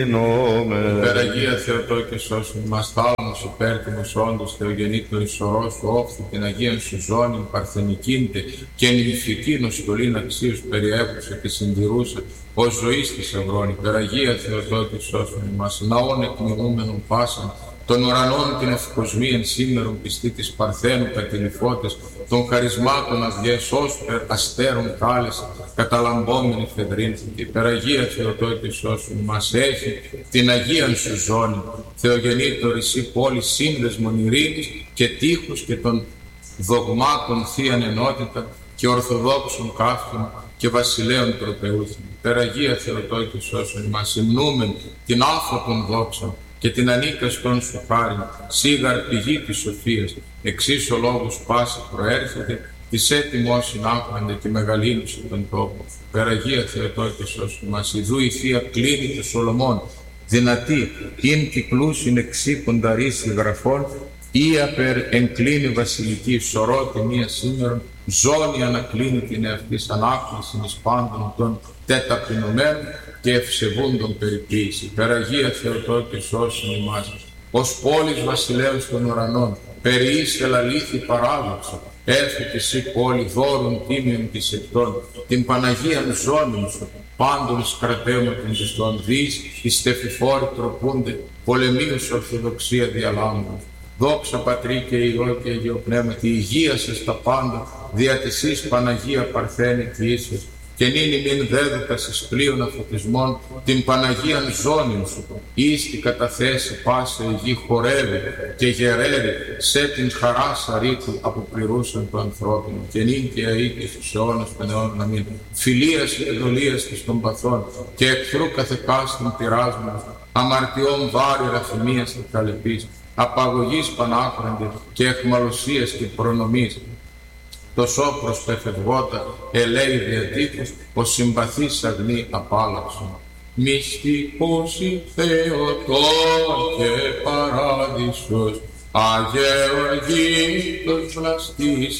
Υπεραγία Θεοτό και σώσον μας, θάλαμος υπέρτιμος όντως, Θεογεννήτων ισορό σου, όφθη την Αγίαν σου ζώνην, παρθενικήντε και νυμφικήν ως στολήν αξίους περιέπουσα και συντηρούσα, ως ζωής της ευρών. Υπεραγία Θεοτό και σώσον μας, ναών εκμηνούμενων πάσαν, των ουρανών την ευκοσμίαν σήμερον πιστή της Παρθένου κατηλυφώτες, των χαρισμάτων αδιές όσπερ αστέρων κάλεσε, καταλαμπόμενη φεδρύνθηκη. Υπεραγία Θεοτό και σώσον μας, έχει την Αγίαν σου ζώνη, Θεογεννήτωρ εσύ πόλη σύνδεσμον ειρήνης και τείχους και των δογμάτων θείαν ενότητα και ορθοδόξων κάφημα και βασιλέων προπεούθην. Υπεραγία Θεοτό και σώσον μας, υμνούμεν την άφωτον δόξα και την ανίκαστον σου χάριν, σίγαρ πηγή της σοφίας, εξής ο λόγος πάση προέρχεται, της έτοιμος συνάπρανται και μεγαλύνουσε τον τόπο. Υπεραγία Θεοτό και σώσον μας, ιδού η Θεία κλίνη του Σολομών, δυνατή, ειν κυκλούσιν εξήκοντα ρίση γραφών, ή απερ εγκλίνη βασιλική, σωρό τιμία σήμερον, ζώνη ανακλίνει την εαυτής ανάκλησιν εις πάντων των τέταπεινωμένων και ευσεβούντων περιποίηση. Υπεραγία Θεοτό και σώσον ημάς, ως πόλης βασιλέως των ουρανών, περιείς ελαλήθη παράδοξα, έρθει και εσύ πόλη δώρων τίμιων της εκτών, την Παναγίαν ζώνην σου, πάντων εις κρατέματων της των δεις, εις στεφηφόροι τροπούνται, πολεμίους ορθοδοξία διαλάμπουν. Δόξα Πατρί και Υιό και Αγίο Πνεύματι, υγεία σε στα πάντα, δια της εις Παναγία Παρθένη Κλήσεως, και νυν ημίν δέδοκας εις πλοίων αφωτισμών, την Παναγίαν ζώνην σου, εις την καταθέση πάσε η γη χορεύει και γερεύει, σε την χαρά σαρίτου αποπληρούσαν του ανθρώπινου, και νυν και αεί και στους αιώνας των αιώνων αμήν. Φιλίας και δολίας της των παθών, και εχθρού καθεκάστην πειράσμενος, αμαρτιών βάρη ραφημίας και καλεπής, απαγωγής πανάκραντε και εχμαλωσίας και προνομής. Το σώπρος πεφευγότα ελέη διατύπους, ο συμπαθής αγνή απάλαυσον. Μυστικός η Θεοτό και παράδεισος, αγέωργήτος βλαστής